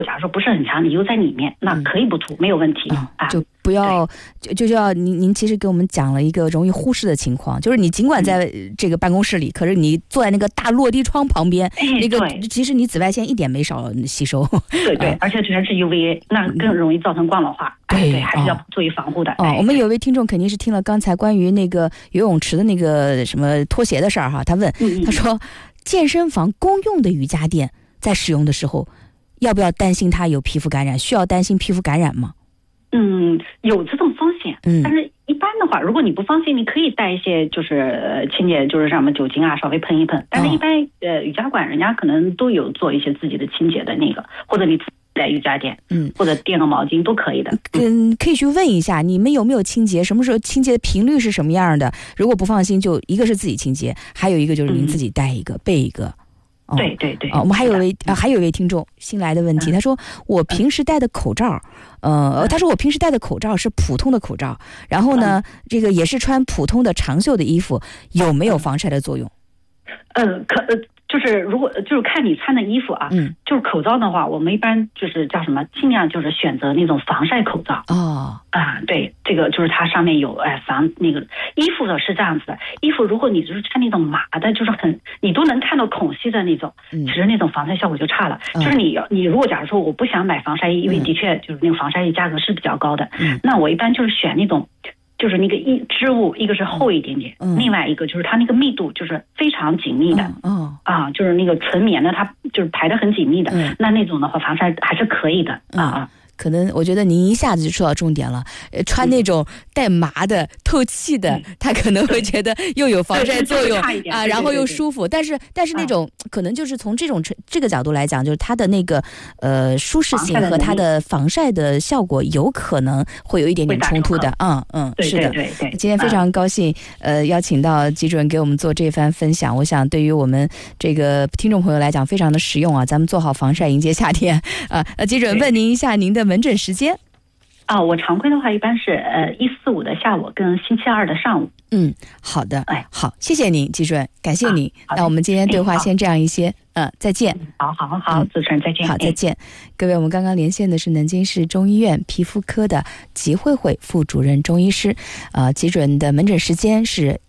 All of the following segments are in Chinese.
假如说不是很强，你又在里面，那可以不涂，没有问题啊。 就不要就要您其实给我们讲了一个容易忽视的情况，就是你尽管在这个办公室里，可是你坐在那个大落地窗旁边，那个其实你紫外线一点没少吸收。 对，而且全是 UVA， 那更容易造成光老化。对，还是要做一防护的。 我们有位听众肯定是听了刚才关于那个游泳池的那个什么拖鞋的事儿哈，他问，他说健身房公用的瑜伽垫在使用的时候，要不要担心它有皮肤感染？需要担心皮肤感染吗？ 有这种风险，但是一般的话，如果你不放心，你可以带一些就是清洁，就是什么酒精啊，稍微喷一喷。但是一般瑜伽馆人家可能都有做一些自己的清洁的那个，或者你自己带瑜伽垫，或者垫个毛巾都可以的。 可以去问一下你们有没有清洁，什么时候清洁的频率是什么样的？如果不放心，就一个是自己清洁，还有一个就是您自己带一个备一个。 对， 我们还有一位听众新来的问题，他说我平时戴的口罩，他说我平时戴的口罩是普通的口罩，然后呢，这个也是穿普通的长袖的衣服，有没有防晒的作用？ 就是如果就是看你穿的衣服啊，就是口罩的话，我们一般就是叫什么，尽量就是选择那种防晒口罩。对，这个就是它上面有防那个。衣服的是这样子的，衣服如果你就是穿那种麻的，就是你都能看到孔隙的那种，其实那种防晒效果就差了。就是你如果假如说我不想买防晒衣，因为的确就是那个防晒衣价格是比较高的，那我一般就是选那种。就是那个织物，一个是厚一点点，另外一个就是它那个密度就是非常紧密的，就是那个纯棉的，它就是排得很紧密的，那种的话防晒还是可以的可能我觉得您一下子就说到重点了，穿那种带麻的透气的，他可能会觉得又有防晒作用啊，然后又舒服。但是那种可能就是从这个角度来讲，就是它的那个舒适性和它的防晒的效果有可能会有一点点冲突的。是的。对。今天非常高兴邀请到吉主任给我们做这番分享，我想对于我们这个听众朋友来讲非常的实用啊，咱们做好防晒迎接夏天啊。吉主任问您一下您的门诊时间。 我常规的话一般是145的下午跟星期二的上午。 好的，好，谢谢您，吉主任，感谢您。那我们今天对话先这样一些，再见。 好，主持人再见。 好，再见。各位，我们刚刚连线的是南京市中医院皮肤科的吉慧慧副主任中医师，吉主任的门诊时间是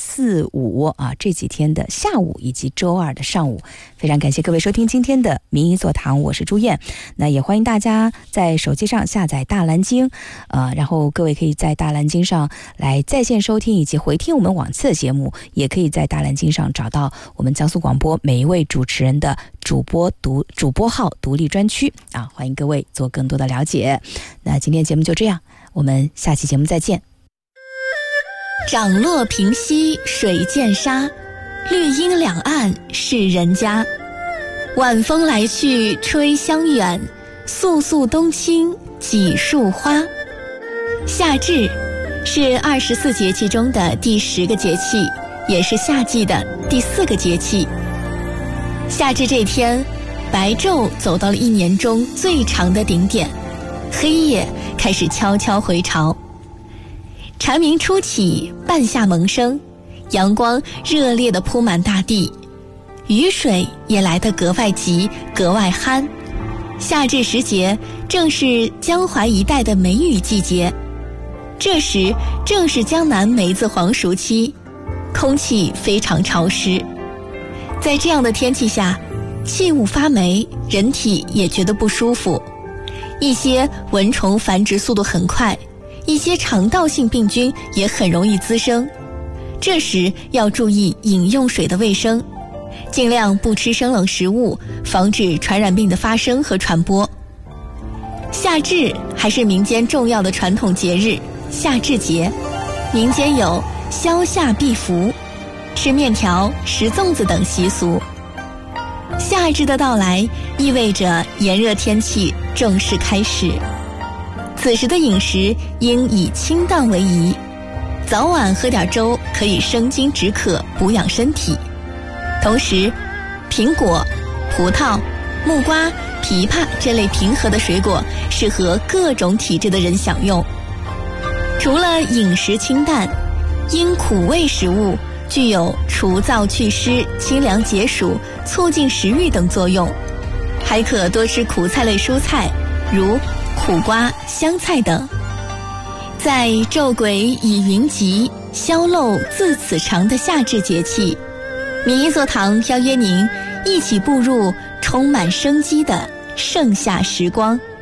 145这几天的下午以及周二的上午。非常感谢各位收听今天的名医座谈，我是朱燕。那也欢迎大家在手机上下载大蓝鲸，然后各位可以在大蓝鲸上来在线收听以及回听我们往期的节目，也可以在大蓝鲸上找到我们江苏广播每一位主持人的主播号独立专区欢迎各位做更多的了解。那今天节目就这样，我们下期节目再见。 涨落平西水见沙，绿荫两岸是人家。晚风来去吹香远，肃肃冬青几树花。夏至是24节气中的第10个节气，也是夏季的第4个节气。夏至这天，白昼走到了一年中最长的顶点，黑夜开始悄悄回潮。蝉鸣初起，半夏萌生，阳光热烈地铺满大地，雨水也来得格外急，格外憨。夏至时节正是江淮一带的梅雨季节，这时正是江南梅子黄熟期，空气非常潮湿。在这样的天气下，气雾发霉，人体也觉得不舒服，一些蚊虫繁殖速度很快，一些肠道性病菌也很容易滋生。这时要注意饮用水的卫生，尽量不吃生冷食物，防止传染病的发生和传播。夏至还是民间重要的传统节日，夏至节，民间有消夏避伏、吃面条、食粽子等习俗。夏至的到来意味着炎热天气正式开始，此时的饮食应以清淡为宜，早晚喝点粥可以生津止渴，补养身体。同时，苹果、葡萄、木瓜、枇杷这类平和的水果适合各种体质的人享用。除了饮食清淡，因苦味食物具有除燥祛湿、清凉解暑、促进食欲等作用， 还可多吃苦菜类蔬菜，如苦瓜、香菜等。在昼鬼已云集，宵漏自此长的夏至节气，民艺座堂邀约您一起步入充满生机的盛夏时光。